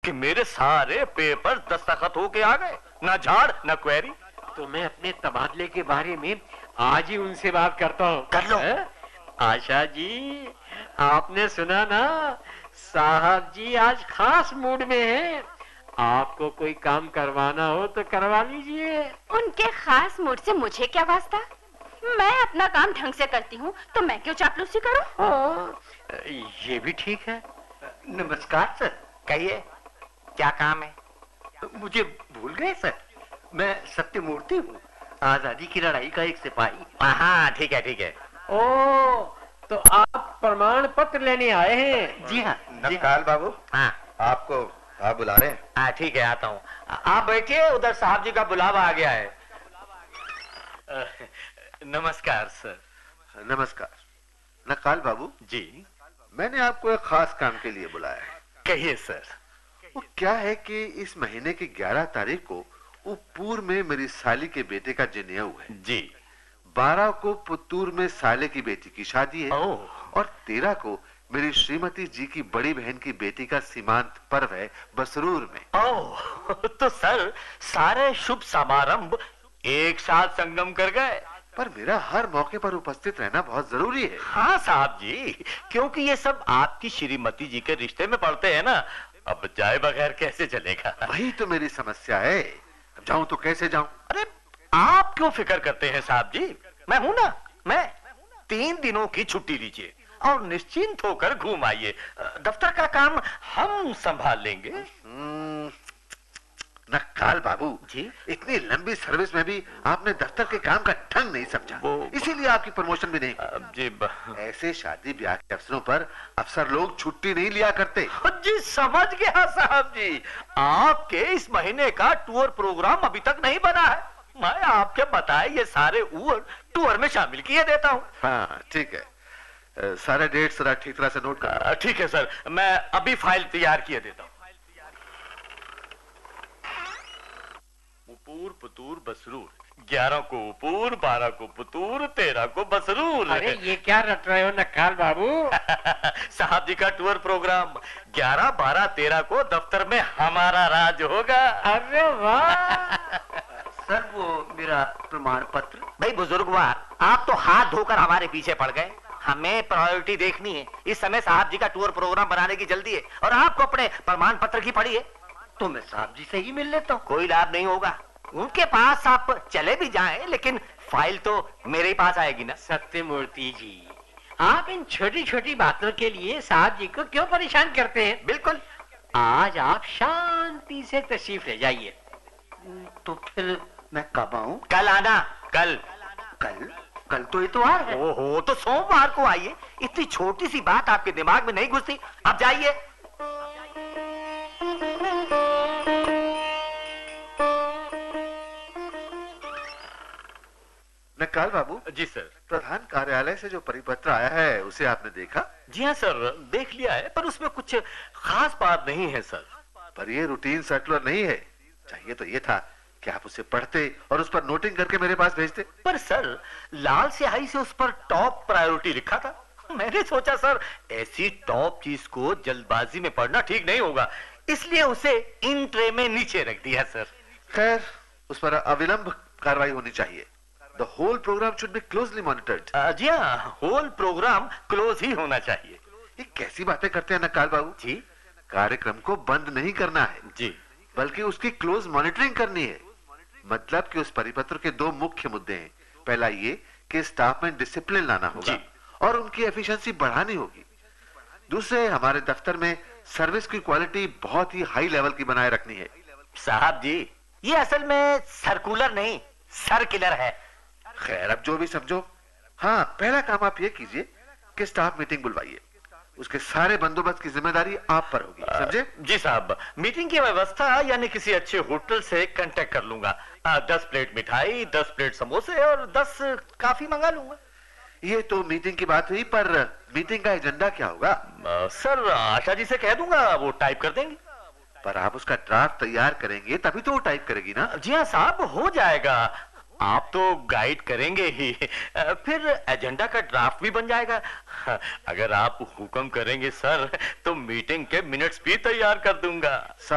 कि मेरे सारे पेपर दस्तखत होके आ गए, ना झाड़ ना क्वेरी। तो मैं अपने तबादले के बारे में आज ही उनसे बात करता हूँ। कर लो। आशा जी, आपने सुना ना, साहब जी आज खास मूड में हैं। आपको कोई काम करवाना हो तो करवा लीजिए। उनके खास मूड से मुझे क्या वास्ता? मैं अपना काम ढंग से करती हूँ, तो मैं क्यों चापलूसी करूँ? ये भी ठीक है। नमस्कार सर। कहिए, क्या काम है? मुझे भूल गए सर, मैं सत्यमूर्ति हूँ, आजादी की लड़ाई का एक सिपाही। हाँ ठीक है ठीक है। ओ, तो आप प्रमाण पत्र लेने आए हैं? जी हाँ। नमस्कार बाबू। हाँ आपको आप बुला रहे हैं? हाँ ठीक है, आता हूँ। आप बैठिए, उधर साहब जी का बुलावा आ गया है। नमस्कार सर। नमस्कार। नकाल बाबू जी। मैंने आपको एक खास काम के लिए बुलाया है। कहिए सर। वो क्या है कि इस महीने की 11 तारीख को उपूर में मेरी साली के बेटे का जनेऊ है जी। 12 को पुतूर में साले की बेटी की शादी है ओह। और 13 को मेरी श्रीमती जी की बड़ी बहन की बेटी का सीमांत पर्व है बसरूर में। ओह, तो सर सारे शुभ समारंभ एक साथ संगम कर गए। पर मेरा हर मौके पर उपस्थित रहना बहुत जरूरी है। हाँ साहब जी, क्योंकि ये सब आपकी श्रीमती जी के रिश्ते में पड़ते हैं ना। अब जाए बगैर कैसे चलेगा? वही तो मेरी समस्या है, अब जाऊं तो कैसे जाऊं? अरे आप क्यों फिक्र करते हैं साहब जी, मैं हूं ना। मैं 3 दिनों की छुट्टी लीजिए और निश्चिंत होकर घूम आइए। दफ्तर का काम हम संभाल लेंगे। नक्काल बाबू जी। इतनी लंबी सर्विस में भी आपने दफ्तर के काम का ढंग नहीं समझा, इसीलिए आपकी प्रमोशन भी नहीं जी। ऐसे शादी ब्याह के अवसरों पर अफसर लोग छुट्टी नहीं लिया करते। जी समझ गया साहब जी, आपके इस महीने का टूर प्रोग्राम अभी तक नहीं बना है। मैं आपके बताए ये सारे टूर में शामिल किए देता हूँ। हाँ ठीक है, सारे डेट जरा ठीक तरह से नोट कर। ठीक है सर, मैं अभी फाइल तैयार किए देता हूँ। उपूर पुतूर बसरूर, 11 को उपूर, 12 को पुतूर, 13 को बसरूर। अरे ये क्या रट रहे हो नक्काल बाबू? साहब जी का टूर प्रोग्राम 11, 12, 13 को दफ्तर में हमारा राज होगा। अरे वाह। सर वो मेरा प्रमाण पत्र। भाई बुजुर्गवार, आप तो हाथ धोकर हमारे पीछे पड़ गए। हमें प्रायोरिटी देखनी है। इस समय साहब जी का टूर प्रोग्राम बनाने की जल्दी है और आपको अपने प्रमाण पत्र की पड़ी है। तो मैं साहब जी से ही मिल लेता हूँ। कोई लाभ नहीं होगा। उनके पास आप चले भी जाएं, लेकिन फाइल तो मेरे ही पास आएगी ना। सत्यमूर्ति जी, आप इन छोटी छोटी बातों के लिए साहब जी को क्यों परेशान करते हैं? बिल्कुल। आज आप शांति से तशरीफ ले जाइए। तो फिर मैं कब आऊं? कल आना। कल? कल तो इतवार है। ओहो, तो सोमवार को आइए। इतनी छोटी सी बात आपके दिमाग में नहीं घुसती। अब जाइए। नक्काल बाबू जी सर। प्रधान कार्यालय से जो परिपत्र आया है उसे आपने देखा? जी हाँ सर, देख लिया है, पर उसमें कुछ खास बात नहीं है सर। पर ये रूटीन सर्कुलर नहीं है। चाहिए तो ये था कि आप उसे पढ़ते और उस पर नोटिंग करके मेरे पास भेजते। पर सर लाल स्याही से उस पर टॉप प्रायोरिटी लिखा था। मैंने सोचा सर ऐसी टॉप चीज को जल्दबाजी में पढ़ना ठीक नहीं होगा, इसलिए उसे इन ट्रे में नीचे रख दिया सर। खैर, उस पर अविलंब कार्रवाई होनी चाहिए। The whole program should be closely monitored. जी हाँ, होल प्रोग्राम क्लोज ही होना चाहिए। ये कैसी बातें करते हैं नक्काल बाबू जी। कार्यक्रम को बंद नहीं करना है जी, बल्कि उसकी क्लोज मॉनिटरिंग करनी है। मतलब कि उस परिपत्र के 2 मुख्य मुद्दे हैं। पहला ये कि स्टाफ में डिसिप्लिन लाना होगा और उनकी एफिशिएंसी बढ़ानी होगी। दूसरे, हमारे दफ्तर में सर्विस की क्वालिटी बहुत ही हाई लेवल की बनाए रखनी है। साहब जी ये असल में सर्कुलर नहीं सर्कुलर है। खैर, अब जो भी समझो। हाँ, पहला काम आप ये कीजिए कि स्टाफ मीटिंग बुलवाइए। उसके सारे बंदोबस्त की जिम्मेदारी आप पर होगी, समझे? जी साहब, मीटिंग की व्यवस्था यानी किसी अच्छे होटल से कांटेक्ट कर लूंगा। 10 प्लेट मिठाई, 10 प्लेट समोसे और 10 काफी मंगा लूंगा। ये तो मीटिंग की बात हुई, पर मीटिंग का एजेंडा क्या होगा? सर आशा जी से कह दूंगा, वो टाइप कर देंगे। पर आप उसका ड्राफ्ट तैयार करेंगे तभी तो वो टाइप करेगी ना। जी हाँ साहब, हो जाएगा। आप तो गाइड करेंगे ही, फिर एजेंडा का ड्राफ्ट भी बन जाएगा। अगर आप हुक्म करेंगे सर तो मीटिंग के मिनट्स भी तैयार कर दूंगा।